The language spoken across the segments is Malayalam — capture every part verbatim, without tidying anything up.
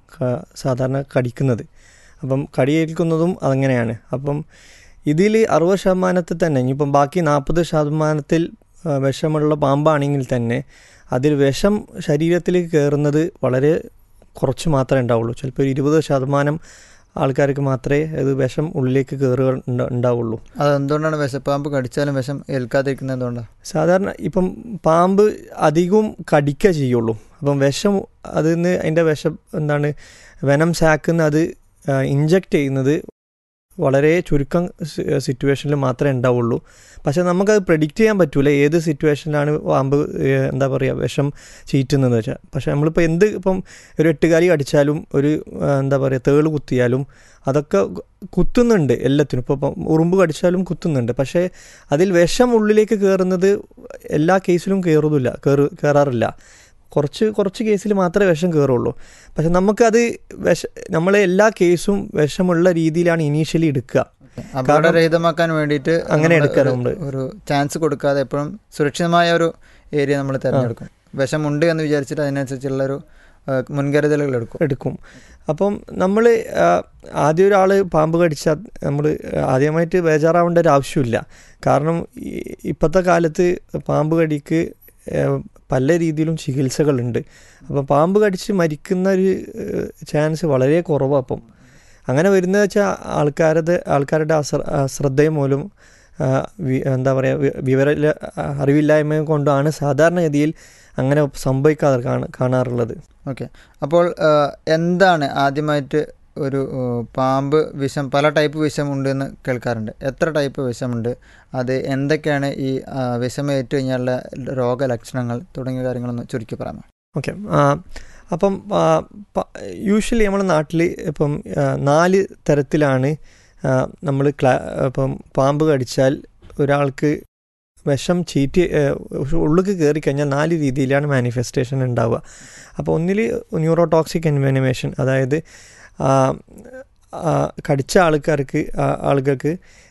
സാധാരണ കടിക്കുന്നത്. അപ്പം കടിയേൽക്കുന്നതും അങ്ങനെയാണ്. അപ്പം ഇതിൽ അറുപത് ശതമാനത്തിൽ തന്നെ ഇനിയിപ്പം ബാക്കി നാൽപ്പത് ശതമാനത്തിൽ വിഷമുള്ള പാമ്പാണെങ്കിൽ തന്നെ അതിൽ വിഷം ശരീരത്തിലേക്ക് കയറുന്നത് വളരെ കുറച്ച് മാത്രമേ ഉണ്ടാവുള്ളൂ. ചിലപ്പോൾ ഒരു ഇരുപത് ശതമാനം ആൾക്കാർക്ക് മാത്രമേ അത് വിഷം ഉള്ളിലേക്ക് കയറുക ഉണ്ടാവുള്ളൂ. അതെന്തുകൊണ്ടാണ് വിഷപ്പാമ്പ് കടിച്ചാലും വിഷം ഏൽക്കാതിരിക്കുന്നത്? എന്തുകൊണ്ടാണ്? സാധാരണ ഇപ്പം പാമ്പ് അധികവും കടിക്കുക ചെയ്യുള്ളൂ. അപ്പം വിഷം അതിൽ നിന്ന് അതിൻ്റെ വിഷം എന്താണ് വെനം സാക്കിന്ന് അത് ഇഞ്ചക്റ്റ് ചെയ്യുന്നത് വളരെ ചുരുക്കം സിറ്റുവേഷനിൽ മാത്രമേ ഉണ്ടാവുള്ളൂ. പക്ഷേ നമുക്കത് പ്രെഡിക്റ്റ് ചെയ്യാൻ പറ്റൂല ഏത് സിറ്റുവേഷനിലാണ് പാമ്പ് എന്താ പറയുക വിഷം ചീറ്റുന്നത് വെച്ചാൽ. പക്ഷേ നമ്മളിപ്പോൾ എന്ത് ഇപ്പം ഒരു എട്ടുകാലി കടിച്ചാലും ഒരു എന്താ പറയുക തേള് കുത്തിയാലും അതൊക്കെ കുത്തുന്നുണ്ട് എല്ലാത്തിനും. ഇപ്പോൾ ഉറുമ്പ് കടിച്ചാലും കുത്തുന്നുണ്ട്. പക്ഷേ അതിൽ വിഷം ഉള്ളിലേക്ക് കയറുന്നത് എല്ലാ കേസിലും കയറുന്നില്ല കയറു കയറാറില്ല കുറച്ച് കുറച്ച് കേസിൽ മാത്രമേ വിഷം കയറുള്ളൂ. പക്ഷെ നമുക്കത് വിഷ നമ്മളെ എല്ലാ കേസും വിഷമുള്ള രീതിയിലാണ് ഇനീഷ്യലി എടുക്കുക. അപകടരഹിതമാക്കാൻ വേണ്ടിയിട്ട് അങ്ങനെ എടുക്കാറുണ്ട്. ഒരു ചാൻസ് കൊടുക്കാതെ എപ്പോഴും സുരക്ഷിതമായ ഒരു ഏരിയ നമ്മൾ തിരഞ്ഞെടുക്കും. വിഷമുണ്ട് എന്ന് വിചാരിച്ചിട്ട് അതിനനുസരിച്ചുള്ളൊരു മുൻകരുതലുകൾ എടുക്കും എടുക്കും അപ്പം നമ്മൾ ആദ്യം ഒരാൾ പാമ്പ് കടിച്ചാൽ നമ്മൾ ആദ്യമായിട്ട് ബേജാറാവേണ്ട ഒരു ആവശ്യമില്ല. കാരണം ഇപ്പോഴത്തെ കാലത്ത് പാമ്പ് കടിക്ക് പല രീതിയിലും ചികിത്സകളുണ്ട്. അപ്പം പാമ്പ് കടിച്ച് മരിക്കുന്ന ഒരു ചാൻസ് വളരെ കുറവാണ്. അപ്പം അങ്ങനെ വരുന്നത് വെച്ചാൽ ആൾക്കാരത് ആൾക്കാരുടെ അശ്ര അശ്രദ്ധയും മൂലം എന്താ പറയുക വിവര അറിവില്ലായ്മ കൊണ്ടാണ് സാധാരണഗതിയിൽ അങ്ങനെ സംഭവിക്കാതെ കാണാറുള്ളത്. ഓക്കെ, അപ്പോൾ എന്താണ് ആദ്യമായിട്ട് ഒരു പാമ്പ് വിഷം, പല ടൈപ്പ് വിഷമുണ്ട് എന്ന് കേൾക്കാറുണ്ട്. എത്ര ടൈപ്പ് വിഷമുണ്ട്, അത് എന്തൊക്കെയാണ്, ഈ വിഷമേറ്റ് കഴിഞ്ഞാലുള്ള രോഗലക്ഷണങ്ങൾ തുടങ്ങിയ കാര്യങ്ങളൊന്ന് ചുരുക്കി പറയാമോ? ഓക്കെ, അപ്പം യൂഷ്വലി നമ്മുടെ നാട്ടിൽ ഇപ്പം നാല് തരത്തിലാണ് നമ്മൾ ക്ലാ ഇപ്പം പാമ്പ് കടിച്ചാൽ ഒരാൾക്ക് വിഷം ചീറ്റി ഉള്ളിലേക്ക് കയറി കഴിഞ്ഞാൽ നാല് രീതിയിലാണ് മാനിഫെസ്റ്റേഷൻ ഉണ്ടാവുക. അപ്പോൾ ഒന്നിൽ ന്യൂറോടോക്സിക് എൻവെനമേഷൻ, അതായത് കടിച്ച ആൾക്കാർക്ക് ആളുകൾക്ക്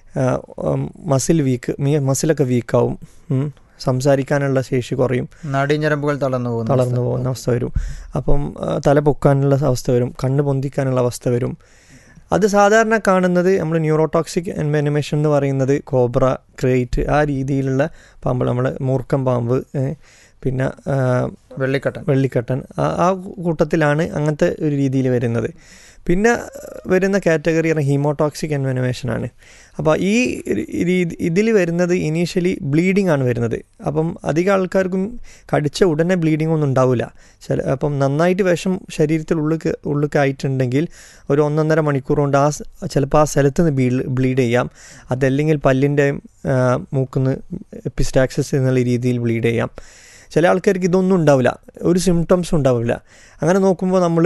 മസിൽ വീക്ക് മസിലൊക്കെ വീക്കാവും, സംസാരിക്കാനുള്ള ശേഷി കുറയും, നാഡീഞരമ്പുകൾ തളർന്നു പോകും തളർന്നു പോകുന്ന അവസ്ഥ വരും. അപ്പം തല പൊക്കാനുള്ള അവസ്ഥ വരും, കണ്ണ് പൊന്തിക്കാനുള്ള അവസ്ഥ വരും. അത് സാധാരണ കാണുന്നത് നമ്മൾ ന്യൂറോടോക്സിക് എൻവെനമേഷൻ എന്ന് പറയുന്നത് കോബ്ര, ക്രേറ്റ്, ആ രീതിയിലുള്ള പാമ്പ്, നമ്മൾ മൂർക്കം പാമ്പ്, പിന്നെ വെള്ളിക്കട്ടൻ വെള്ളിക്കട്ടൻ ആ കൂട്ടത്തിലാണ് അങ്ങനത്തെ ഒരു രീതിയിൽ വരുന്നത്. പിന്നെ വരുന്ന കാറ്റഗറി പറഞ്ഞാൽ ഹീമോടോക്സിക് എൻവെനമേഷനാണ്. അപ്പോൾ ഈ രീതി ഇതിൽ വരുന്നത് ഇനീഷ്യലി ബ്ലീഡിങ് ആണ് വരുന്നത്. അപ്പം അധികം ആൾക്കാർക്കും കടിച്ച ഉടനെ ബ്ലീഡിംഗ് ഒന്നും ഉണ്ടാവില്ല. ചില അപ്പം നന്നായിട്ട് വിഷം ശരീരത്തിൽ ഉള്ളിൽ ഉള്ളിലേക്കായിട്ടുണ്ടെങ്കിൽ ഒരു ഒന്നൊന്നര മണിക്കൂർ കൊണ്ട് ആ ചിലപ്പോൾ ആ സ്ഥലത്ത് നിന്ന് ബ്ലീ ബ്ലീഡ് ചെയ്യാം. അതല്ലെങ്കിൽ പല്ലിൻ്റെ മൂക്കുന്ന് എപ്പിസ്റ്റാക്സിസ് എന്നുള്ള രീതിയിൽ ബ്ലീഡ് ചെയ്യാം. ചില ആൾക്കാർക്ക് ഇതൊന്നും ഉണ്ടാവില്ല, ഒരു സിംറ്റംസും ഉണ്ടാവില്ല. അങ്ങനെ നോക്കുമ്പോൾ നമ്മൾ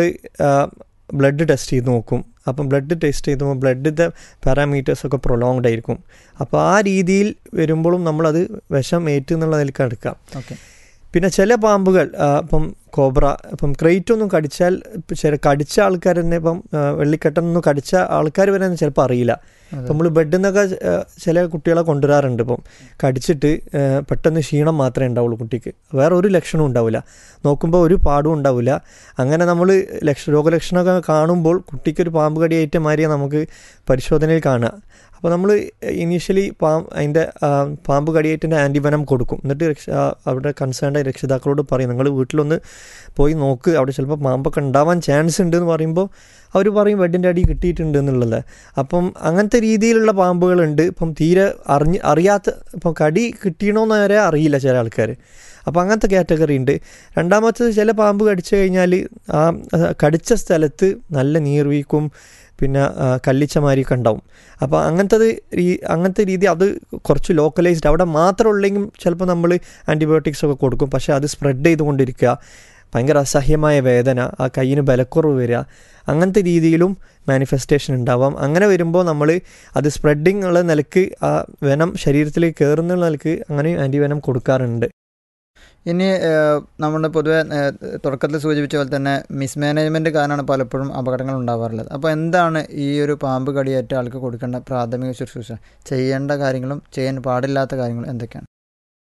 ബ്ലഡ് ടെസ്റ്റ് ചെയ്ത് നോക്കും. അപ്പം ബ്ലഡ് ടെസ്റ്റ് ചെയ്തുമ്പോൾ ബ്ലഡിൻ്റെ പാരാമീറ്റേഴ്സൊക്കെ പ്രൊലോങ്ഡ് ആയിരിക്കും. അപ്പോൾ ആ രീതിയിൽ വരുമ്പോഴും നമ്മളത് വിഷം ഏറ്റ് എന്നുള്ളതിലേക്ക് എടുക്കാം. ഓക്കെ, പിന്നെ ചില പാമ്പുകൾ ഇപ്പം കോബ്ര, ഇപ്പം ക്രേറ്റൊന്നും കടിച്ചാൽ ചില കടിച്ച ആൾക്കാർ തന്നെ ഇപ്പം വെള്ളിക്കെട്ടൊന്നും കടിച്ച ആൾക്കാർ വരെ ചിലപ്പോൾ അറിയില്ല. ഇപ്പം നമ്മൾ ബെഡിൽ നിന്നൊക്കെ ചില കുട്ടികളെ കൊണ്ടുവരാറുണ്ട്. ഇപ്പം കടിച്ചിട്ട് പെട്ടെന്ന് ക്ഷീണം മാത്രമേ ഉണ്ടാവുള്ളൂ കുട്ടിക്ക്, വേറെ ഒരു ലക്ഷണവും ഉണ്ടാവില്ല, നോക്കുമ്പോൾ ഒരു പാടും ഉണ്ടാവില്ല. അങ്ങനെ നമ്മൾ ലക്ഷ രോഗലക്ഷണമൊക്കെ കാണുമ്പോൾ കുട്ടിക്കൊരു പാമ്പ് കടിയേറ്റ മാതിരിയാണ് നമുക്ക് പരിശോധനയിൽ കാണുക. അപ്പോൾ നമ്മൾ ഇനീഷ്യലി പാ അതിൻ്റെ പാമ്പ് കടിയേറ്റിൻ്റെ ആൻറ്റിവനം കൊടുക്കും. എന്നിട്ട് രക്ഷ അവിടെ കൺസേൺഡ് രക്ഷിതാക്കളോട് പറയും, നിങ്ങൾ വീട്ടിലൊന്ന് പോയി നോക്ക്, അവിടെ ചിലപ്പോൾ പാമ്പൊക്കെ ഉണ്ടാവാൻ ചാൻസ് ഉണ്ട് എന്ന് പറയുമ്പോൾ അവർ പറയും ബെഡിൻ്റെ അടി കിട്ടിയിട്ടുണ്ട് എന്നുള്ളത്. അപ്പം അങ്ങനത്തെ രീതിയിലുള്ള പാമ്പുകളുണ്ട്. ഇപ്പം തീരെ അറിഞ്ഞ് അറിയാത്ത, ഇപ്പം കടി കിട്ടിയണമെന്ന് വരെ അറിയില്ല ചില ആൾക്കാർ. അപ്പോൾ അങ്ങനത്തെ കാറ്റഗറി ഉണ്ട്. രണ്ടാമത്തത് ചില പാമ്പ് കടിച്ചു കഴിഞ്ഞാൽ ആ കടിച്ച സ്ഥലത്ത് നല്ല നീർവീക്കും പിന്നെ കല്ലിച്ചമാരിയൊക്കെ ഉണ്ടാവും. അപ്പോൾ അങ്ങനത്തത് ഈ അങ്ങനത്തെ രീതി അത് കുറച്ച് ലോക്കലൈസ്ഡ്, അവിടെ മാത്രം ഉള്ളെങ്കിൽ ചിലപ്പോൾ നമ്മൾ ആൻറ്റിബയോട്ടിക്സൊക്കെ കൊടുക്കും. പക്ഷേ അത് സ്പ്രെഡ് ചെയ്തുകൊണ്ടിരിക്കുക, ഭയങ്കര അസഹ്യമായ വേദന, ആ കയ്യിന് ബലക്കുറവ് വരിക, അങ്ങനത്തെ രീതിയിലും മാനിഫെസ്റ്റേഷൻ ഉണ്ടാവാം. അങ്ങനെ വരുമ്പോൾ നമ്മൾ അത് സ്പ്രെഡിങ് ഉള്ള നിലക്ക് ആ വെനം ശരീരത്തിലേക്ക് കയറുന്ന നിലക്ക് അങ്ങനെ ആൻറ്റിവെനം കൊടുക്കാറുണ്ട്. ഇനി നമ്മൾ പൊതുവെ തുടക്കത്തിൽ സൂചിപ്പിച്ച പോലെ തന്നെ മിസ്മാനേജ്മെൻറ്റ് കാരണമാണ് പലപ്പോഴും അപകടങ്ങൾ ഉണ്ടാവാറുള്ളത്. അപ്പോൾ എന്താണ് ഈ ഒരു പാമ്പ് കടിയേറ്റ ആൾക്ക് കൊടുക്കേണ്ട പ്രാഥമിക ശുശ്രൂഷ, ചെയ്യേണ്ട കാര്യങ്ങളും ചെയ്യാൻ പാടില്ലാത്ത കാര്യങ്ങളും എന്തൊക്കെയാണ്?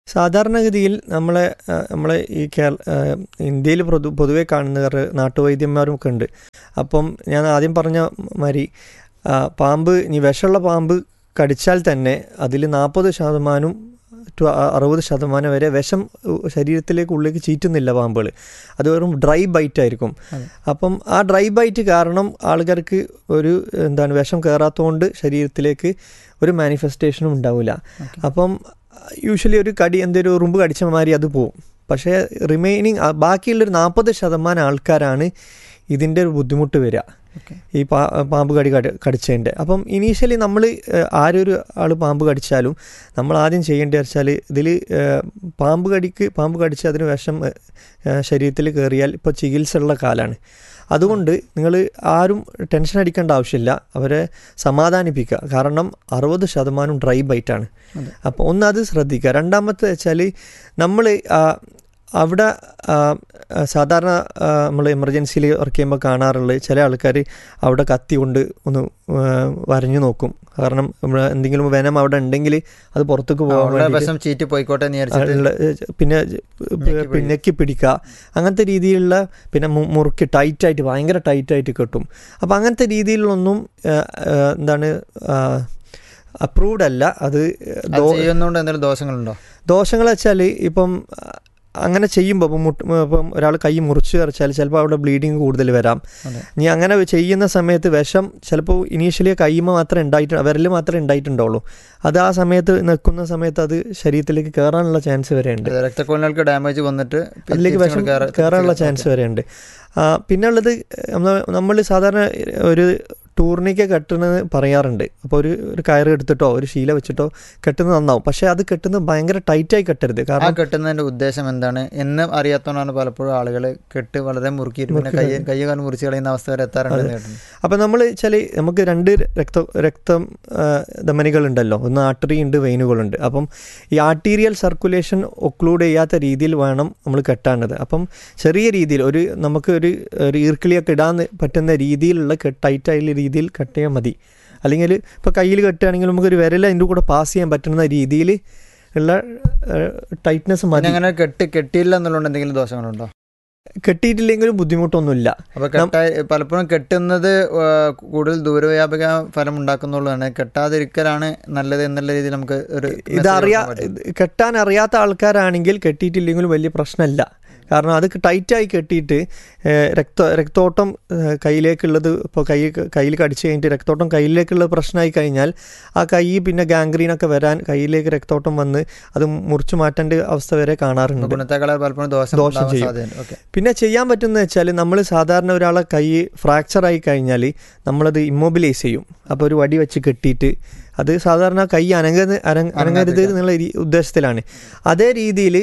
സാധാരണഗതിയിൽ നമ്മളെ നമ്മളെ ഈ കേരള ഇന്ത്യയിൽ പൊതു പൊതുവെ കാണുന്ന നാട്ടുവൈദ്യന്മാരും ഒക്കെ ഉണ്ട്. അപ്പം ഞാൻ ആദ്യം പറഞ്ഞ മാതിരി പാമ്പ് ഇനി വിഷമുള്ള പാമ്പ് കടിച്ചാൽ തന്നെ അതിൽ നാൽപ്പത് ശതമാനം ടു അറുപത് ശതമാനം വരെ വിഷം ശരീരത്തിലേക്ക് ഉള്ളിലേക്ക് ചീറ്റുന്നില്ല പാമ്പുകൾ. അത് വെറും ഡ്രൈ ബൈറ്റ് ആയിരിക്കും. അപ്പം ആ ഡ്രൈ ബൈറ്റ് കാരണം ആൾക്കാർക്ക് ഒരു എന്താണ് വിഷം കയറാത്തതുകൊണ്ട് ശരീരത്തിലേക്ക് ഒരു മാനിഫെസ്റ്റേഷനും ഉണ്ടാവില്ല. അപ്പം യൂഷ്വലി ഒരു കടി എന്തൊരു ഉറുമ്പ് കടിച്ച മാതിരി അത് പോവും. പക്ഷേ റിമൈനിങ് ബാക്കിയുള്ളൊരു നാൽപ്പത് ശതമാനം ആൾക്കാരാണ് ഇതിൻ്റെ ഒരു ബുദ്ധിമുട്ട് വരിക, ഈ പാ പാമ്പ് കടി കടി കടിച്ചതിൻ്റെ. അപ്പം ഇനീഷ്യലി നമ്മൾ ആരൊരു ആൾ പാമ്പ് കടിച്ചാലും നമ്മൾ ആദ്യം ചെയ്യേണ്ടത് വെച്ചാൽ ഇതിൽ പാമ്പ് കടിക്ക് പാമ്പ് കടിച്ച് അതിന് വിഷം ശരീരത്തിൽ കയറിയാൽ ഇപ്പോൾ ചികിത്സ ഉള്ള കാലമാണ്. അതുകൊണ്ട് നിങ്ങൾ ആരും ടെൻഷൻ അടിക്കേണ്ട ആവശ്യമില്ല, അവരെ സമാധാനിപ്പിക്കുക. കാരണം അറുപത് ശതമാനം ഡ്രൈ ബൈറ്റാണ്. അപ്പോൾ ഒന്ന് അത് ശ്രദ്ധിക്കുക. രണ്ടാമത്തെ വെച്ചാൽ നമ്മൾ അവിടെ സാധാരണ നമ്മൾ എമർജൻസിയിൽ വർക്ക് ചെയ്യുമ്പോൾ കാണാറുള്ളത് ചില ആൾക്കാർ അവിടെ കത്തി കൊണ്ട് ഒന്ന് വരഞ്ഞു നോക്കും. കാരണം എന്തെങ്കിലും വെനം അവിടെ ഉണ്ടെങ്കിൽ അത് പുറത്തേക്ക് പോകാൻ ചീറ്റി പോയിക്കോട്ടെ പിന്നെ പിന്നേക്ക് പിടിക്കുക, അങ്ങനത്തെ രീതിയിലുള്ള പിന്നെ മുറുക്കി ടൈറ്റായിട്ട് ഭയങ്കര ടൈറ്റായിട്ട് കെട്ടും. അപ്പോൾ അങ്ങനത്തെ രീതിയിലൊന്നും എന്താണ് അപ്രൂവ്ഡ് അല്ല. അത് എന്തെങ്കിലും ദോഷങ്ങളുണ്ടോ? ദോഷങ്ങൾ വെച്ചാൽ ഇപ്പം അങ്ങനെ ചെയ്യുമ്പോൾ ഇപ്പം മുട്ട് ഇപ്പം ഒരാൾ കൈ മുറിച്ച് കറിച്ചാൽ ചിലപ്പോൾ അവിടെ ബ്ലീഡിങ് കൂടുതൽ വരാം. ഇനി അങ്ങനെ ചെയ്യുന്ന സമയത്ത് വിഷം ചിലപ്പോൾ ഇനീഷ്യലി കൈമ മാത്രമേ ഉണ്ടായിട്ട് വിരൽ മാത്രമേ ഉണ്ടായിട്ടുണ്ടാവുള്ളൂ. അത് ആ സമയത്ത് നിൽക്കുന്ന സമയത്ത് അത് ശരീരത്തിലേക്ക് കയറാനുള്ള ചാൻസ് വരെ ഉണ്ട്. രക്തക്കൊഴലുകൾക്ക് ഡാമേജ് വന്നിട്ട് അതിലേക്ക് വിഷം കയറാനുള്ള ചാൻസ് വരെ ഉണ്ട്. പിന്നെ ഉള്ളത് നമ്മൾ സാധാരണ ഒരു ടൂർണിക്ക കെട്ടുന്നത് പറയാറുണ്ട്. അപ്പോൾ ഒരു ഒരു കയറ് എടുത്തിട്ടോ ഒരു ശീല വെച്ചിട്ടോ കെട്ടുന്നത് നന്നാവും. പക്ഷേ അത് കെട്ടുന്നത് ഭയങ്കര ടൈറ്റായി കെട്ടരുത്. കാരണം കെട്ടുന്നതിൻ്റെ ഉദ്ദേശം എന്താണ് എന്ന് അറിയാത്തതുകൊണ്ടാണ് പലപ്പോഴും ആളുകൾ കെട്ട് വളരെ മുറുക്കിയിട്ട് പിന്നെ കൈ കൈ കാലം മുറിച്ച് കളയുന്ന അവസ്ഥ വരെ എത്താറുണ്ട്. അപ്പോൾ നമ്മൾ വെച്ചാൽ നമുക്ക് രണ്ട് രക്ത രക്തം ധമനികളുണ്ടല്ലോ, ഒന്ന് ആർട്ടറി ഉണ്ട്, വെയിനുകളുണ്ട്. അപ്പം ഈ ആർട്ടീരിയൽ സർക്കുലേഷൻ ഒക്ലൂഡ് ചെയ്യാത്ത രീതിയിൽ വേണം നമ്മൾ കെട്ടാനത്. അപ്പം ചെറിയ രീതിയിൽ ഒരു നമുക്ക് ഒരു ഒരു ഈർക്കിളിയൊക്കെ ഇടാൻ പറ്റുന്ന രീതിയിലുള്ള ടൈറ്റായിട്ടുള്ള രീതിയിൽ കട്ട് ചെയ്യാൻ മതി. അല്ലെങ്കിൽ ഇപ്പോൾ കയ്യിൽ കെട്ടുകയാണെങ്കിൽ നമുക്കൊരു വിരൽ അതിൻ്റെ കൂടെ പാസ് ചെയ്യാൻ പറ്റുന്ന രീതിയിൽ ഉള്ള ടൈറ്റ്നെസ് മതി. അങ്ങനെ കെട്ടി കെട്ടിയില്ല എന്നുള്ളത് എന്തെങ്കിലും ദോഷങ്ങളുണ്ടോ? കെട്ടിയിട്ടില്ലെങ്കിലും ബുദ്ധിമുട്ടൊന്നുമില്ല. അപ്പോൾ പലപ്പോഴും കെട്ടുന്നത് കൂടുതൽ ദൂരവ്യാപക ഫലം ഉണ്ടാക്കുന്നുള്ളതാണ്. കെട്ടാതിരിക്കലാണ് നല്ലത് എന്നുള്ള രീതിയിൽ നമുക്ക് ഒരു ഇതറിയാ കെട്ടാൻ അറിയാത്ത ആൾക്കാരാണെങ്കിൽ കെട്ടിയിട്ടില്ലെങ്കിലും വലിയ പ്രശ്നമല്ല. കാരണം അത് ടൈറ്റായി കെട്ടിയിട്ട് രക്ത രക്തോട്ടം കയ്യിലേക്കുള്ളത് ഇപ്പോൾ കൈ കയ്യിൽ കടിച്ചു കഴിഞ്ഞിട്ട് രക്തോട്ടം കയ്യിലേക്കുള്ള പ്രശ്നമായി കഴിഞ്ഞാൽ ആ കൈ പിന്നെ ഗാംഗ്രീനൊക്കെ വരാൻ കയ്യിലേക്ക് രക്തോട്ടം വന്ന് അത് മുറിച്ചു മാറ്റേണ്ട അവസ്ഥ വരെ കാണാറുണ്ട്. ദോഷം ചെയ്യും. പിന്നെ ചെയ്യാൻ പറ്റുന്നത് വെച്ചാൽ നമ്മൾ സാധാരണ ഒരാളെ കൈ ഫ്രാക്ചറായി കഴിഞ്ഞാൽ നമ്മളത് ഇമ്മൊബിലൈസ് ചെയ്യും. അപ്പോൾ ഒരു വടി വെച്ച് കെട്ടിയിട്ട് അത് സാധാരണ കൈ അനങ്ങ അനങ്ങരുത് എന്നുള്ള ഉദ്ദേശത്തിലാണ്. അതേ രീതിയിൽ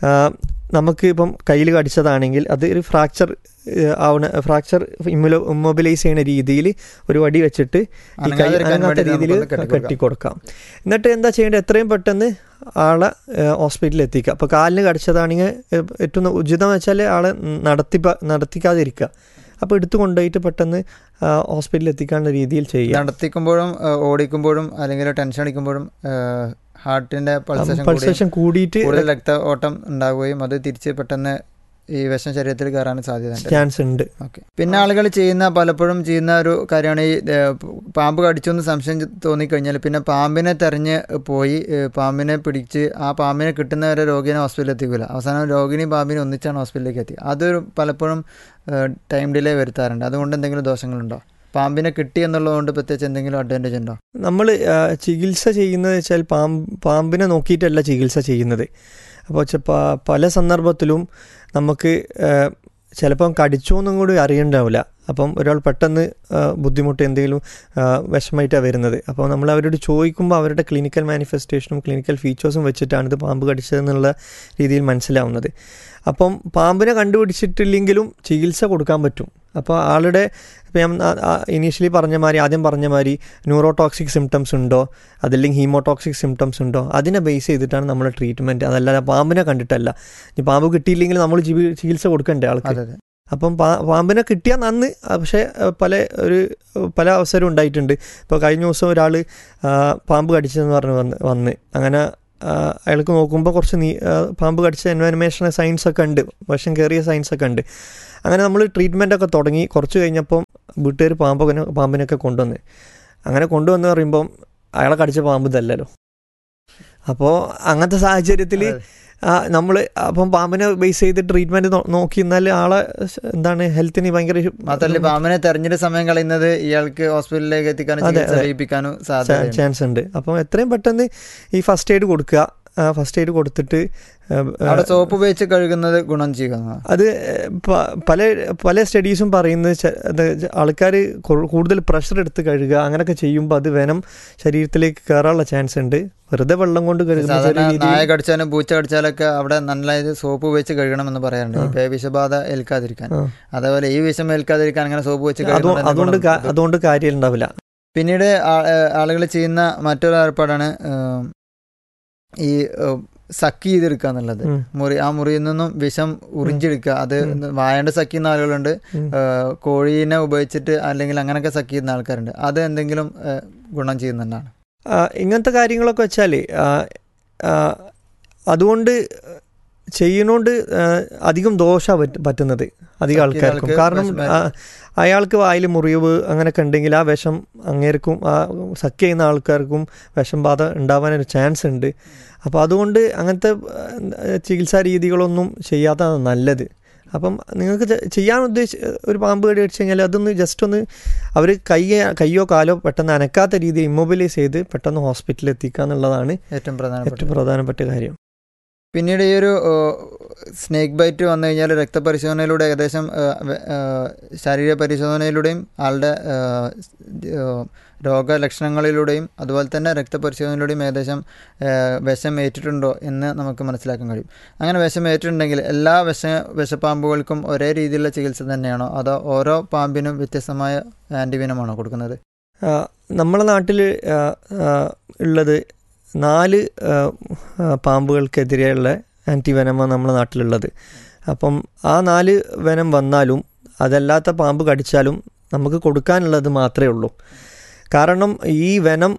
നമുക്ക് ഇപ്പം കയ്യിൽ കടിച്ചതാണെങ്കിൽ അത് ഒരു ഫ്രാക്ചർ ആവണ ഫ്രാക്ചർ ഇമ്മൊ ഇമ്മൊബിലൈസ് ചെയ്യുന്ന രീതിയിൽ ഒരു വടി വെച്ചിട്ട് ഈ കൈ അനങ്ങാത്ത രീതിയിൽ കെട്ടിക്കൊടുക്കാം. എന്നിട്ട് എന്താ ചെയ്യേണ്ടത്, എത്രയും പെട്ടെന്ന് ആളെ ഹോസ്പിറ്റലിൽ എത്തിക്കുക. അപ്പോൾ കാലിന് കടിച്ചതാണെങ്കിൽ ഏറ്റവും ഉചിതം വെച്ചാൽ ആളെ നടത്തി നടത്തിക്കാതിരിക്കുക. അപ്പോൾ എടുത്തു കൊണ്ടുപോയിട്ട് പെട്ടെന്ന് ഹോസ്പിറ്റലിൽ എത്തിക്കാനുള്ള രീതിയിൽ ചെയ്യുക. നടത്തിക്കുമ്പോഴും ഓടിക്കുമ്പോഴും അല്ലെങ്കിൽ ടെൻഷൻ അടിക്കുമ്പോഴും ഹാർട്ടിൻ്റെ പൾസേഷൻ കൂടിയിട്ട് കൂടുതൽ രക്ത ഓട്ടം ഉണ്ടാവുകയും അത് തിരിച്ച് പെട്ടെന്ന് ഈ വിഷം ശരീരത്തിൽ കയറാൻ സാധ്യത ചാൻസ് ഉണ്ട്. ഓക്കെ. പിന്നെ ആളുകൾ ചെയ്യുന്ന പലപ്പോഴും ചെയ്യുന്ന ഒരു കാര്യമാണ് ഈ പാമ്പ് കടിച്ചു എന്ന് സംശയം തോന്നിക്കഴിഞ്ഞാൽ പിന്നെ പാമ്പിനെ തെരഞ്ഞ് പോയി പാമ്പിനെ പിടിച്ച് ആ പാമ്പിനെ കിട്ടുന്നവരെ രോഗിനെ ഹോസ്പിറ്റലിൽ എത്തിക്കില്ല. അവസാനം രോഗിനെയും പാമ്പിനെയും ഒന്നിച്ചാണ് ഹോസ്പിറ്റലിലേക്ക് എത്തി. അതൊരു പലപ്പോഴും ടൈം ഡിലേ വരുത്താറുണ്ട്. അതുകൊണ്ട് എന്തെങ്കിലും ദോഷങ്ങളുണ്ടോ? പാമ്പിനെ കിട്ടി എന്നുള്ളതുകൊണ്ട് പ്രത്യേകിച്ച് എന്തെങ്കിലും അഡ്വാൻറ്റേജ് ഉണ്ടോ? നമ്മൾ ചികിത്സ ചെയ്യുന്നത് വെച്ചാൽ പാമ്പ് പാമ്പിനെ നോക്കിയിട്ടല്ല ചികിത്സ ചെയ്യുന്നത്. അപ്പോൾ പല സന്ദർഭത്തിലും നമുക്ക് ചിലപ്പം കടിച്ചോന്നും കൂടി അറിയണ്ടാവില്ല. അപ്പം ഒരാൾ പെട്ടെന്ന് ബുദ്ധിമുട്ട് എന്തെങ്കിലും വിഷമമായിട്ടാണ് വരുന്നത്. അപ്പോൾ നമ്മൾ അവരോട് ചോദിക്കുമ്പോൾ അവരുടെ ക്ലിനിക്കൽ മാനിഫെസ്റ്റേഷനും ക്ലിനിക്കൽ ഫീച്ചേഴ്സും വെച്ചിട്ടാണ് ഇത് പാമ്പ് കടിച്ചതെന്നുള്ള രീതിയിൽ മനസ്സിലാവുന്നത്. അപ്പം പാമ്പിനെ കണ്ടുപിടിച്ചിട്ടില്ലെങ്കിലും ചികിത്സ കൊടുക്കാൻ പറ്റും. അപ്പോൾ ആളുടെ ഇപ്പം ഞാൻ ഇനീഷ്യലി പറഞ്ഞ മാതിരി ആദ്യം പറഞ്ഞ മാതിരി ന്യൂറോടോക്സിക് സിംറ്റംസ് ഉണ്ടോ അതല്ലെങ്കിൽ ഹീമോടോക്സിക് സിംറ്റംസ് ഉണ്ടോ അതിനെ ബേസ് ചെയ്തിട്ടാണ് നമ്മുടെ ട്രീറ്റ്മെൻറ്റ്. അതല്ലാതെ പാമ്പിനെ കണ്ടിട്ടല്ല. ഇനി പാമ്പ് കിട്ടിയില്ലെങ്കിൽ നമ്മൾ ചികിത്സ കൊടുക്കണ്ടേ ആൾക്ക്. അപ്പം പാ പാമ്പിനെ കിട്ടിയാൽ നന്ന്. പക്ഷേ പല ഒരു പല അവസരവും ഉണ്ടായിട്ടുണ്ട്. ഇപ്പോൾ കഴിഞ്ഞ ദിവസം ഒരാൾ പാമ്പ് കടിച്ചതെന്ന് പറഞ്ഞ് വന്ന് വന്ന് അങ്ങനെ അയാൾക്ക് നോക്കുമ്പോൾ കുറച്ച് നീ പാമ്പ് കടിച്ച എൻവയൺമേഷൻ സയൻസൊക്കെ ഉണ്ട്, വിഷം കയറിയ സയൻസൊക്കെ ഉണ്ട്. അങ്ങനെ നമ്മൾ ട്രീറ്റ്മെൻറ്റൊക്കെ തുടങ്ങി. കുറച്ച് കഴിഞ്ഞപ്പം വീട്ടുകാർ പാമ്പിനെ പാമ്പിനൊക്കെ കൊണ്ടുവന്ന് അങ്ങനെ കൊണ്ടുവന്ന് പറയുമ്പം അയാളെ കടിച്ച പാമ്പ് ഇതല്ലല്ലോ. അപ്പോൾ അങ്ങനത്തെ സാഹചര്യത്തിൽ നമ്മൾ അപ്പം പാമ്പിനെ ബേസ് ചെയ്ത് ട്രീറ്റ്മെൻറ്റ് നോക്കി എന്നാൽ ആളെ എന്താണ് ഹെൽത്തിന് ഭയങ്കര മാത്രമല്ല പാമ്പിനെ തെരഞ്ഞെടുത്ത സമയം കളയുന്നത് ഇയാൾക്ക് ഹോസ്പിറ്റലിലേക്ക് എത്തിക്കാനും ചാൻസ് ഉണ്ട്. അപ്പം എത്രയും പെട്ടെന്ന് ഈ ഫസ്റ്റ് എയ്ഡ് കൊടുക്കുക. ഫസ്റ്റ് എയ്ഡ് കൊടുത്തിട്ട് സോപ്പ് ഉപയോഗിച്ച് കഴുകുന്നത് ഗുണം ചെയ്യുക. അത് പല പല സ്റ്റഡീസും പറയുന്നത് ആൾക്കാർ കൂടുതൽ പ്രഷർ എടുത്ത് കഴുകുക അങ്ങനെയൊക്കെ ചെയ്യുമ്പോൾ അത് വെനം ശരീരത്തിലേക്ക് കയറാനുള്ള ചാൻസ് ഉണ്ട്. വെറുതെ വെള്ളം കൊണ്ട് കഴുകുന്ന നായ കടിച്ചാലും പൂച്ച കടിച്ചാലൊക്കെ അവിടെ നല്ലതായത് സോപ്പ് ഉപയോഗിച്ച് കഴുകണമെന്ന് പറയാറുണ്ട്, ഇപ്പൊ വിഷബാധ ഏൽക്കാതിരിക്കാൻ. അതേപോലെ ഈ വിഷം ഏൽക്കാതിരിക്കാൻ അങ്ങനെ സോപ്പ് വെച്ച് അതുകൊണ്ട് അതുകൊണ്ട് കാര്യം ഉണ്ടാവില്ല. പിന്നീട് ആളുകൾ ചെയ്യുന്ന മറ്റൊരു ഏർപ്പാടാണ് ഈ സക്കി ചെയ്തെടുക്കുക എന്നുള്ളത്. മുറി ആ മുറിയിൽ നിന്നും വിഷം ഉറിഞ്ചെടുക്കുക. അത് വായണ്ട സക്കി ചെയ്യുന്ന ആളുകളുണ്ട്, കോഴീനെ ഉപയോഗിച്ചിട്ട് അല്ലെങ്കിൽ അങ്ങനെയൊക്കെ സക്കി ചെയ്യുന്ന ആൾക്കാരുണ്ട്. അത് എന്തെങ്കിലും ഗുണം ചെയ്യുന്നുണ്ടാണ് ഇങ്ങനത്തെ കാര്യങ്ങളൊക്കെ വെച്ചാൽ അതുകൊണ്ട് ചെയ്യുന്നോണ്ട് അധികം ദോഷമാണ് പറ്റുന്നത് അധികം ആൾക്കാർക്കും. കാരണം അയാൾക്ക് വായിൽ മുറിവ് അങ്ങനെയൊക്കെ ഉണ്ടെങ്കിൽ ആ വിഷം അങ്ങേർക്കും ആ സഖ്യ ചെയ്യുന്ന ആൾക്കാർക്കും വിഷം ബാധ ഉണ്ടാവാനൊരു ചാൻസ് ഉണ്ട്. അപ്പോൾ അതുകൊണ്ട് അങ്ങനത്തെ ചികിത്സാ രീതികളൊന്നും ചെയ്യാത്തതാണ് നല്ലത്. അപ്പം നിങ്ങൾക്ക് ചെയ്യാൻ ഉദ്ദേശിച്ച് ഒരു പാമ്പ് കടി അടിച്ചു കഴിഞ്ഞാൽ അതൊന്ന് ജസ്റ്റ് ഒന്ന് അവർ കൈ കയ്യോ കാലോ പെട്ടെന്ന് അനക്കാത്ത രീതിയിൽ ഇമ്മൊബിലൈസ് ചെയ്ത് പെട്ടെന്ന് ഹോസ്പിറ്റലിൽ എത്തിക്കുക എന്നുള്ളതാണ് ഏറ്റവും പ്രധാന ഏറ്റവും പ്രധാനപ്പെട്ട കാര്യം. പിന്നീട് ഈ ഒരു സ്നേക്ക് ബൈറ്റ് വന്നു കഴിഞ്ഞാൽ രക്തപരിശോധനയിലൂടെ ഏകദേശം ശാരീരിക പരിശോധനയിലൂടെയും ആളുടെ രോഗലക്ഷണങ്ങളിലൂടെയും അതുപോലെ തന്നെ രക്തപരിശോധനയിലൂടെയും ഏകദേശം വിഷം ഏറ്റിട്ടുണ്ടോ എന്ന് നമുക്ക് മനസ്സിലാക്കാൻ കഴിയും. അങ്ങനെ വിഷം ഏറ്റിട്ടുണ്ടെങ്കിൽ എല്ലാ വിഷ വിഷപ്പാമ്പുകൾക്കും ഒരേ രീതിയിലുള്ള ചികിത്സ തന്നെയാണോ അതോ ഓരോ പാമ്പിനും വ്യത്യസ്തമായ ആൻറ്റിവെനമാണോ കൊടുക്കുന്നത്? നമ്മളെ നാട്ടിൽ ഉള്ളത് നാല് പാമ്പുകൾക്കെതിരെയുള്ള ആൻറ്റിവെനമാണ് നമ്മുടെ നാട്ടിലുള്ളത്. അപ്പം ആ നാല് വെനം വന്നാലും അതല്ലാത്ത പാമ്പ് കടിച്ചാലും നമുക്ക് കൊടുക്കാനുള്ളത് മാത്രമേ ഉള്ളൂ. കാരണം ഈ വെനം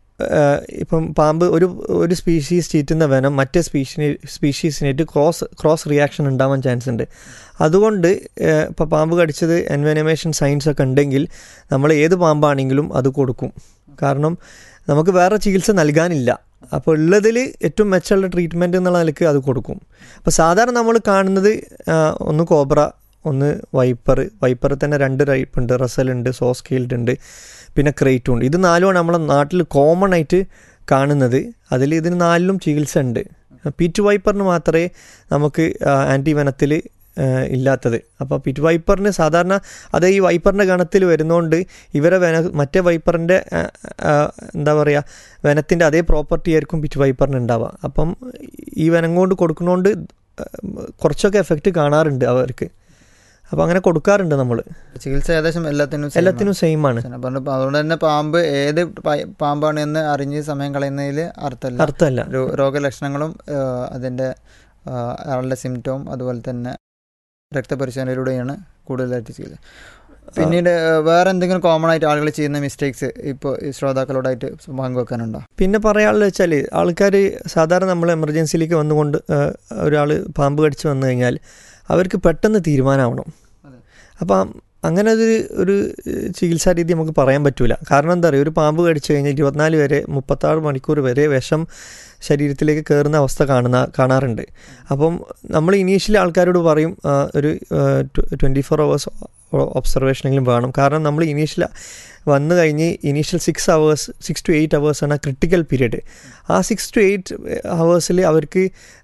ഇപ്പം പാമ്പ് ഒരു ഒരു സ്പീഷീസ് ചീറ്റുന്ന വെനം മറ്റേ സ്പീഷീ സ്പീഷീസിനായിട്ട് ക്രോസ് ക്രോസ് റിയാക്ഷൻ ഉണ്ടാവാൻ ചാൻസ് ഉണ്ട്. അതുകൊണ്ട് ഇപ്പോൾ പാമ്പ് കടിച്ചത് എൻവെനമേഷൻ സയൻസ് ഒക്കെ ഉണ്ടെങ്കിൽ നമ്മൾ ഏത് പാമ്പാണെങ്കിലും അത് കൊടുക്കും. കാരണം നമുക്ക് വേറെ ചികിത്സ നൽകാനില്ല. അപ്പോൾ ഉള്ളതിൽ ഏറ്റവും മെച്ചമുള്ള ട്രീറ്റ്മെൻറ്റ് എന്നുള്ള നിലയ്ക്ക് അത് കൊടുക്കും. അപ്പോൾ സാധാരണ നമ്മൾ കാണുന്നത് ഒന്ന് കോബ്ര, ഒന്ന് വൈപ്പർ. വൈപ്പറിൽ തന്നെ രണ്ട് ടൈപ്പ് ഉണ്ട്, റസലുണ്ട്, സോസ്കെയിൽഡ് ഉണ്ട്, പിന്നെ ക്രേറ്റും ഉണ്ട്. ഇത് നാലുമാണ് നമ്മളെ നാട്ടിൽ കോമൺ ആയിട്ട് കാണുന്നത്. അതിൽ ഇതിന് നാലിലും ചികിത്സ ഉണ്ട്. പീറ്റ് വൈപ്പറിന് മാത്രമേ നമുക്ക് ആൻറ്റി വെനത്തിൽ ഇല്ലാത്തത്. അപ്പോൾ പിറ്റ് വൈപ്പറിന് സാധാരണ അത് ഈ വൈപ്പറിൻ്റെ ഗണത്തിൽ വരുന്നതുകൊണ്ട് ഇവരെ വെന മറ്റേ വൈപ്പറിൻ്റെ എന്താ പറയുക വെനത്തിൻ്റെ അതേ പ്രോപ്പർട്ടി ആയിരിക്കും പിറ്റ് വൈപ്പറിന് ഉണ്ടാവുക. അപ്പം ഈ വെനം കൊണ്ട് കൊടുക്കുന്നതുകൊണ്ട് കുറച്ചൊക്കെ എഫക്റ്റ് കാണാറുണ്ട് അവർക്ക്. അപ്പോൾ അങ്ങനെ കൊടുക്കാറുണ്ട് നമ്മൾ. ചികിത്സ ഏകദേശം എല്ലാത്തിനും എല്ലാത്തിനും സെയിം ആണ്. അതുകൊണ്ട് തന്നെ പാമ്പ് ഏത് പാമ്പാണ് എന്ന് അറിഞ്ഞ് സമയം കളയുന്നതിൽ അർത്ഥമല്ല അർത്ഥമല്ല രോഗലക്ഷണങ്ങളും അതിൻ്റെ ആളുടെ സിംറ്റവും അതുപോലെ തന്നെ രക്തപരിശോധനയിലൂടെയാണ് കൂടുതലായിട്ട് ചെയ്യുന്നത്. പിന്നീട് വേറെ എന്തെങ്കിലും കോമൺ ആയിട്ട് ആളുകൾ ചെയ്യുന്ന മിസ്റ്റേക്സ് ഇപ്പോൾ ശ്രോതാക്കളോടായിട്ട് പങ്കുവെക്കാനുണ്ടോ? പിന്നെ പറയാനുള്ളത് വെച്ചാൽ ആൾക്കാർ സാധാരണ നമ്മൾ എമർജൻസിയിലേക്ക് വന്നുകൊണ്ട് ഒരാൾ പാമ്പ് കടിച്ച് വന്നു കഴിഞ്ഞാൽ അവർക്ക് പെട്ടെന്ന് തീരുമാനമാവണം. അപ്പം അങ്ങനെ ഒരു ഒരു ചികിത്സാ രീതി നമുക്ക് പറയാൻ പറ്റില്ല. കാരണം എന്താ പറയുക, ഒരു പാമ്പ് കടിച്ചു കഴിഞ്ഞാൽ ഇരുപത്തിനാല് വരെ മുപ്പത്താറ് മണിക്കൂർ വരെ വിഷം ശരീരത്തിലേക്ക് കയറുന്ന അവസ്ഥ കാണുന്ന കാണാറുണ്ട്. അപ്പം നമ്മൾ ഇനീഷ്യലി ആൾക്കാരോട് പറയും ഒരു ട്വൻറ്റി ഫോർ അവേഴ്സ് ഒബ്സർവേഷനെങ്കിലും വേണം. കാരണം നമ്മൾ ഇനീഷ്യൽ വന്നു കഴിഞ്ഞ് initial six hours six to eight അവേഴ്സാണ് critical period. ആ സിക്സ് ടു എയ്റ്റ് അവേഴ്സിൽ അവർക്ക്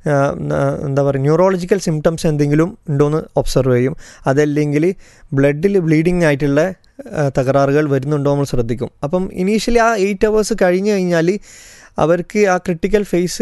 എന്താ പറയുക ന്യൂറോളജിക്കൽ സിംറ്റംസ് എന്തെങ്കിലും ഉണ്ടോയെന്ന് ഒബ്സർവ് ചെയ്യും. അതല്ലെങ്കിൽ ബ്ലഡിൽ ബ്ലീഡിങ് ആയിട്ടുള്ള തകരാറുകൾ വരുന്നുണ്ടോ നമ്മൾ ശ്രദ്ധിക്കും. അപ്പം ഇനീഷ്യലി ആ എയ്റ്റ് അവേഴ്സ് കഴിഞ്ഞ് കഴിഞ്ഞാൽ അവർക്ക് ആ ക്രിട്ടിക്കൽ ഫേസ്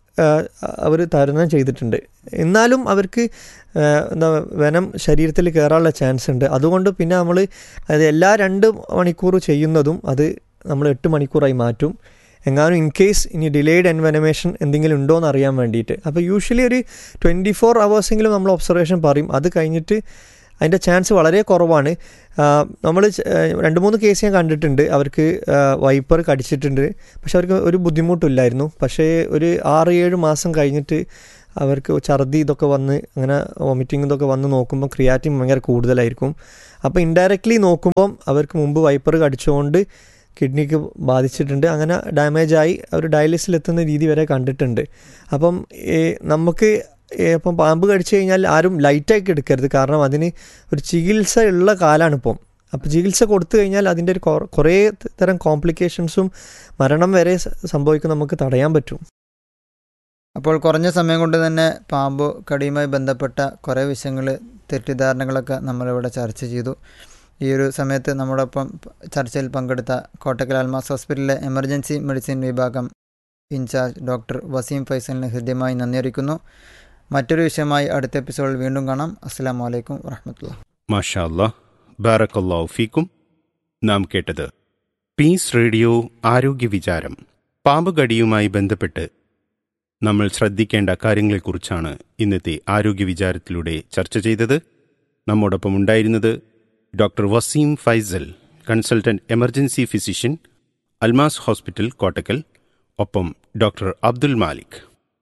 അവർ തരണം ചെയ്തിട്ടുണ്ട്. എന്നാലും അവർക്ക് എന്താ വെനം ശരീരത്തിൽ കയറാനുള്ള ചാൻസ് ഉണ്ട്. അതുകൊണ്ട് പിന്നെ നമ്മൾ അത് എല്ലാ രണ്ട് മണിക്കൂർ ചെയ്യുന്നതും അത് നമ്മൾ എട്ട് മണിക്കൂറായി മാറ്റും. എങ്ങാനും ഇൻ കേസ് ഇനി ഡിലേഡ് എൻവെനമേഷൻ എന്തെങ്കിലും ഉണ്ടോ എന്ന് അറിയാൻ വേണ്ടിയിട്ട്. അപ്പോൾ യൂഷ്വലി ഒരു ട്വൻറ്റി ഫോർ അവേഴ്സെങ്കിലും നമ്മൾ ഒബ്സർവേഷൻ പറയും. അത് കഴിഞ്ഞിട്ട് അതിൻ്റെ ചാൻസ് വളരെ കുറവാണ്. നമ്മൾ രണ്ട് മൂന്ന് കേസ് ഞാൻ കണ്ടിട്ടുണ്ട്, അവർക്ക് വൈപ്പർ കടിച്ചിട്ടുണ്ട്, പക്ഷെ അവർക്ക് ഒരു ബുദ്ധിമുട്ടില്ലായിരുന്നു. പക്ഷേ ഒരു ആറ് ഏഴ് മാസം കഴിഞ്ഞിട്ട് അവർക്ക് ഛർദി ഇതൊക്കെ വന്ന് അങ്ങനെ വോമിറ്റിംഗ് ഇതൊക്കെ വന്ന് നോക്കുമ്പോൾ ക്രിയാറ്റിൻ ഭയങ്കര കൂടുതലായിരിക്കും. അപ്പോൾ ഇൻഡയറക്റ്റ്ലി നോക്കുമ്പം അവർക്ക് മുമ്പ് വൈപ്പർ കടിച്ചുകൊണ്ട് കിഡ്നിക്ക് ബാധിച്ചിട്ടുണ്ട്, അങ്ങനെ ഡാമേജായി അവർ ഡയാലിസിലെത്തുന്ന രീതി വരെ കണ്ടിട്ടുണ്ട്. അപ്പം നമുക്ക് ഇപ്പം പാമ്പ് കടിച്ചു കഴിഞ്ഞാൽ ആരും ലൈറ്റാക്കി എടുക്കരുത്, കാരണം അതിന് ഒരു ചികിത്സ ഉള്ള കാലമാണ് ഇപ്പം. അപ്പോൾ ചികിത്സ കൊടുത്തു കഴിഞ്ഞാൽ അതിൻ്റെ ഒരു കുറേ തരം കോംപ്ലിക്കേഷൻസും മരണം വരെ സംഭവിക്കും, നമുക്ക് തടയാൻ പറ്റും. അപ്പോൾ കുറഞ്ഞ സമയം കൊണ്ട് തന്നെ പാമ്പ് കടിയുമായി ബന്ധപ്പെട്ട കുറേ വിഷയങ്ങൾ, തെറ്റിദ്ധാരണകളൊക്കെ നമ്മളിവിടെ ചർച്ച ചെയ്തു. ഈ ഒരു സമയത്ത് നമ്മോടൊപ്പം ചർച്ചയിൽ പങ്കെടുത്ത കോട്ടക്കൽ അൽമാസ് ഹോസ്പിറ്റലിലെ എമർജൻസി മെഡിസിൻ വിഭാഗം ഇൻചാർജ് ഡോക്ടർ വസീം ഫൈസലിന് ഹൃദ്യമായി നന്ദി അറിയിക്കുന്നു. മറ്റൊരു വിഷയമായി അടുത്ത എപ്പിസോഡിൽ വീണ്ടും കാണാം. അസ്സലാമു അലൈക്കും വറഹ്മത്തുള്ളാഹി. മാഷാ അല്ലാഹ്, ബാറക്കല്ലാഹു ഫീക്കും. നാം കേട്ടത് പീസ് റേഡിയോ ആരോഗ്യ വിചാരം. പാമ്പ് കടിയുമായി ബന്ധപ്പെട്ട് നമ്മൾ ശ്രദ്ധിക്കേണ്ട കാര്യങ്ങളെക്കുറിച്ചാണ് ഇന്നത്തെ ആരോഗ്യ വിചാരത്തിലൂടെ ചർച്ച ചെയ്തത്. നമ്മോടൊപ്പം ഉണ്ടായിരുന്നത് doctor Waseem Faisal, consultant emergency physician, Almas hospital Kottakkal. ഒപ്പം ഡോക്ടർ അബ്ദുൽ മാലിക്.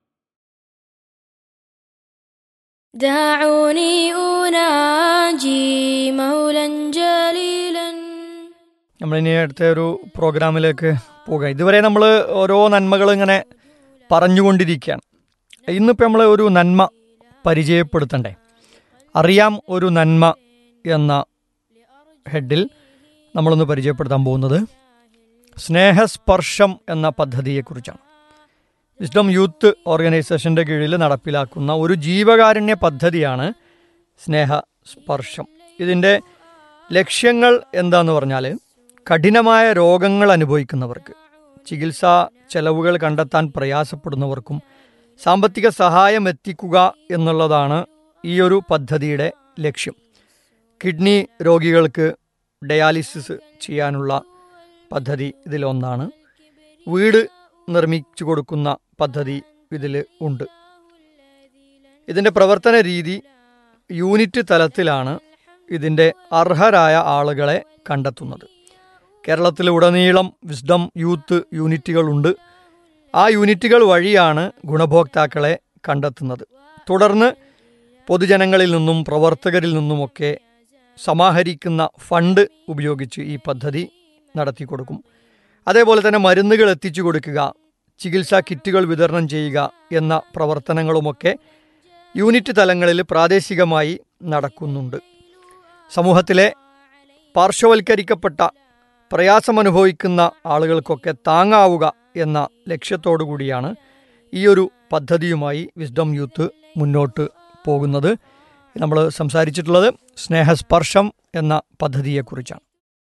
നമ്മളിനി അടുത്ത ഒരു പ്രോഗ്രാമിലേക്ക് പോകാം. ഇതുവരെ നമ്മൾ ഓരോ നന്മകൾ ഇങ്ങനെ പറഞ്ഞുകൊണ്ടിരിക്കുകയാണ്. ഇന്നിപ്പോൾ നമ്മൾ ഒരു നന്മ പരിചയപ്പെടുത്തണ്ടേ? അറിയാം ഒരു നന്മ എന്ന ഹെഡിൽ നമ്മളൊന്ന് പരിചയപ്പെടുത്താൻ പോകുന്നത് സ്നേഹസ്പർശം എന്ന പദ്ധതിയെക്കുറിച്ചാണ്. വിസ്ഡം യൂത്ത് ഓർഗനൈസേഷൻ്റെ കീഴിൽ നടപ്പിലാക്കുന്ന ഒരു ജീവകാരുണ്യ പദ്ധതിയാണ് സ്നേഹസ്പർശം. ഇതിൻ്റെ ലക്ഷ്യങ്ങൾ എന്താന്ന് പറഞ്ഞാൽ, കഠിനമായ രോഗങ്ങൾ അനുഭവിക്കുന്നവർക്ക്, ചികിത്സാ ചെലവുകൾ കണ്ടെത്താൻ പ്രയാസപ്പെടുന്നവർക്കും സാമ്പത്തിക സഹായം എത്തിക്കുക എന്നുള്ളതാണ് ഈ ഒരു പദ്ധതിയുടെ ലക്ഷ്യം. കിഡ്നി രോഗികൾക്ക് ഡയാലിസിസ് ചെയ്യാനുള്ള പദ്ധതി ഇതിലൊന്നാണ്. വീട് നിർമ്മിച്ചു കൊടുക്കുന്ന പദ്ധതി ഇതിൽ ഉണ്ട്. ഇതിൻ്റെ പ്രവർത്തന രീതി യൂണിറ്റ് തലത്തിലാണ് ഇതിൻ്റെ അർഹരായ ആളുകളെ കണ്ടെത്തുന്നത്. കേരളത്തിലുടനീളം വിസ്ഡം യൂത്ത് യൂണിറ്റുകളുണ്ട്. ആ യൂണിറ്റുകൾ വഴിയാണ് ഗുണഭോക്താക്കളെ കണ്ടെത്തുന്നത്. തുടർന്ന് പൊതുജനങ്ങളിൽ നിന്നും പ്രവർത്തകരിൽ നിന്നുമൊക്കെ സമാഹരിക്കുന്ന ഫണ്ട് ഉപയോഗിച്ച് ഈ പദ്ധതി നടത്തി കൊടുക്കും. അതേപോലെ തന്നെ മരുന്നുകൾ എത്തിച്ചു കൊടുക്കുക, ചികിത്സാ കിറ്റുകൾ വിതരണം ചെയ്യുക എന്ന പ്രവർത്തനങ്ങളുമൊക്കെ യൂണിറ്റ് തലങ്ങളിൽ പ്രാദേശികമായി നടക്കുന്നുണ്ട്. സമൂഹത്തിലെ പാർശ്വവൽക്കരിക്കപ്പെട്ട പ്രയാസമനുഭവിക്കുന്ന ആളുകൾക്കൊക്കെ താങ്ങാവുക എന്ന ലക്ഷ്യത്തോടു കൂടിയാണ് ഈ ഒരു പദ്ധതിയുമായി വിസ്ഡം യൂത്ത് മുന്നോട്ട് പോകുന്നത്. നമ്മൾ സംസാരിച്ചിട്ടുള്ളത് സ്നേഹസ്പർശം എന്ന പദ്ധതിയെക്കുറിച്ചാണ്.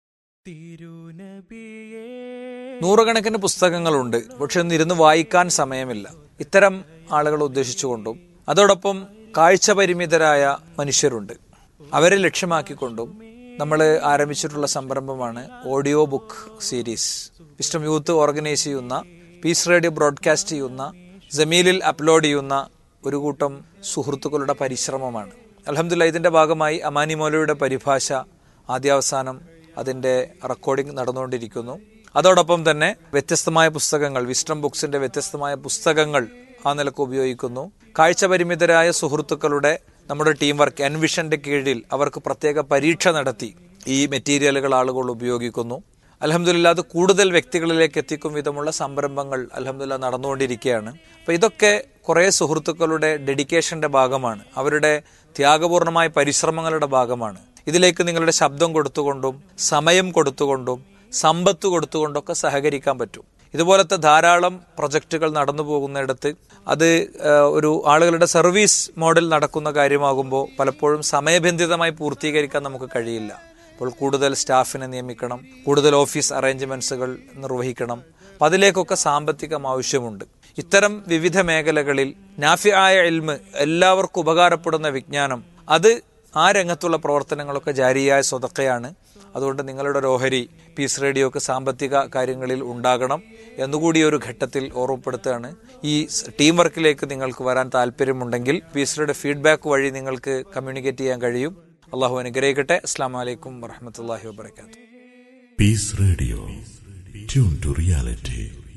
നൂറുകണക്കിന് പുസ്തകങ്ങളുണ്ട്, പക്ഷെ ഒന്നിരുന്ന് വായിക്കാൻ സമയമില്ല. ഇത്തരം ആളുകളെ ഉദ്ദേശിച്ചുകൊണ്ടും അതോടൊപ്പം കാഴ്ച പരിമിതരായ മനുഷ്യരുണ്ട്, അവരെ ലക്ഷ്യമാക്കിക്കൊണ്ടും നമ്മൾ ആരംഭിച്ചിട്ടുള്ള സംരംഭമാണ് audio book series. Wisdom youth organise ചെയ്യുന്ന, പീസ് റേഡിയോ ബ്രോഡ്കാസ്റ്റ് ചെയ്യുന്ന, ജമീലിൽ അപ്ലോഡ് ചെയ്യുന്ന ഒരു കൂട്ടം സുഹൃത്തുക്കളുടെ പരിശ്രമമാണ്. അൽഹംദുലില്ലാഹ് ഇതിന്റെ ഭാഗമായി അമാനി മൗലവിയുടെ പരിഭാഷ ആദ്യാവസാനം അതിന്റെ റെക്കോർഡിംഗ് നടന്നുകൊണ്ടിരിക്കുന്നു. അതോടൊപ്പം തന്നെ വ്യത്യസ്തമായ പുസ്തകങ്ങൾ, വിസ്ഡം ബുക്സിന്റെ വ്യത്യസ്തമായ പുസ്തകങ്ങൾ ആ നിലക്ക് ഉപയോഗിക്കുന്നു. കാഴ്ച പരിമിതരായ സുഹൃത്തുക്കളുടെ നമ്മുടെ ടീം വർക്ക് എൻവിഷന്റെ കീഴിൽ അവർക്ക് പ്രത്യേക പരീക്ഷ നടത്തി ഈ മെറ്റീരിയലുകൾ ആളുകൾ ഉപയോഗിക്കുന്നു. അൽഹംദുലില്ലാഹ് അത് കൂടുതൽ വ്യക്തികളിലേക്ക് എത്തിക്കും വിധമുള്ള സംരംഭങ്ങൾ അൽഹംദുലില്ലാഹ് നടന്നുകൊണ്ടിരിക്കുകയാണ്. അപ്പോൾ ഇതൊക്കെ കുറേ സുഹൃത്തുക്കളുടെ ഡെഡിക്കേഷന്റെ ഭാഗമാണ്, അവരുടെ ത്യാഗപൂർണമായ പരിശ്രമങ്ങളുടെ ഭാഗമാണ്. ഇതിലേക്ക് നിങ്ങളുടെ ശബ്ദം കൊടുത്തുകൊണ്ടും സമയം കൊടുത്തുകൊണ്ടും സമ്പത്ത് കൊടുത്തുകൊണ്ടൊക്കെ സഹകരിക്കാൻ പറ്റും. ഇതുപോലത്തെ ധാരാളം പ്രൊജക്റ്റുകൾ നടന്നു പോകുന്നിടത്ത് അത് ഒരു ആളുകളുടെ സർവീസ് മോഡൽ നടക്കുന്ന കാര്യമാകുമ്പോൾ പലപ്പോഴും സമയബന്ധിതമായി പൂർത്തീകരിക്കാൻ നമുക്ക് കഴിയില്ല. അപ്പോൾ കൂടുതൽ സ്റ്റാഫിനെ നിയമിക്കണം, കൂടുതൽ ഓഫീസ് അറേഞ്ച്മെന്റ്സുകൾ നിർവഹിക്കണം. അപ്പം അതിലേക്കൊക്കെ സാമ്പത്തികം ആവശ്യമുണ്ട്. ഇത്തരം വിവിധ മേഖലകളിൽ നാഫിആയ ഇൽമ്, എല്ലാവർക്കും ഉപകാരപ്പെടുന്ന വിജ്ഞാനം, അത് ആ രംഗത്തുള്ള പ്രവർത്തനങ്ങളൊക്കെ ജാരിയായ സ്വതക്കയാണ്. അതുകൊണ്ട് നിങ്ങളുടെ ഒരു ഓഹരി പീസ് റേഡിയോക്ക് സാമ്പത്തിക കാര്യങ്ങളിൽ ഉണ്ടാകണം എന്നുകൂടി ഒരു ഘട്ടത്തിൽ ഓർമ്മപ്പെടുത്തുകയാണ്. ഈ ടീം വർക്കിലേക്ക് നിങ്ങൾക്ക് വരാൻ താല്പര്യമുണ്ടെങ്കിൽ പീസ് റേഡിയോ ഫീഡ്ബാക്ക് വഴി നിങ്ങൾക്ക് കമ്മ്യൂണിക്കേറ്റ് ചെയ്യാൻ കഴിയും. അള്ളാഹു അനുഗ്രഹിക്കട്ടെ. അസ്സലാമു അലൈക്കും വറഹ്മത്തുള്ളാഹി വബറകാതുഹു. Peace Radio. Tune to reality.